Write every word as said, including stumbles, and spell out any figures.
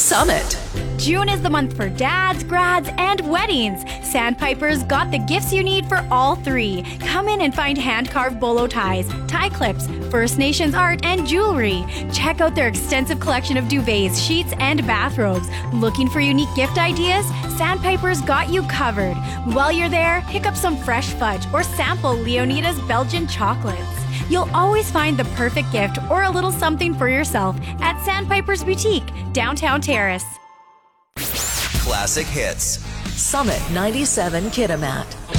Summit. June is the month for dads, grads, and weddings. Sandpiper's got the gifts you need for all three. Come in and find hand-carved bolo ties, tie clips, First Nations art, and jewelry. Check out their extensive collection of duvets, sheets, and bathrobes. Looking for unique gift ideas? Sandpiper's got you covered. While you're there, pick up some fresh fudge or sample Leonida's Belgian chocolates. You'll always find the perfect gift or a little something for yourself at Sandpiper's Boutique, Downtown Terrace. Classic hits. Summit ninety-seven Kitimat.